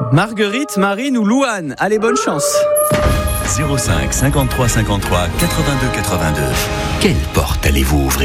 Marguerite, Marine ou Louane? Allez, bonne chance. 05 53 53 82 82. Quelle porte allez-vous ouvrir ?